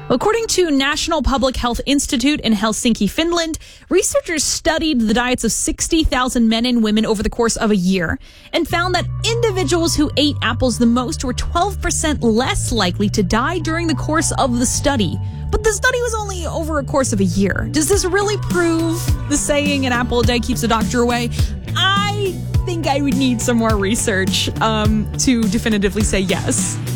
According to National Public Health Institute in Helsinki, Finland, researchers studied the diets of 60,000 men and women over the course of a year and found that individuals who ate apples the most were 12% less likely to die during the course of the study. But the study was only over a course of a year. Does this really prove the saying an apple a day keeps the doctor away? I think I would need some more research to definitively say yes.